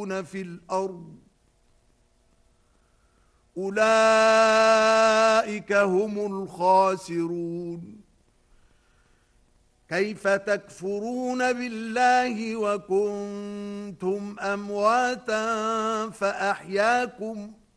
يفسدون في الأرض أولئك هم الخاسرون. كيف تكفرون بالله وكنتم أمواتا فأحياكم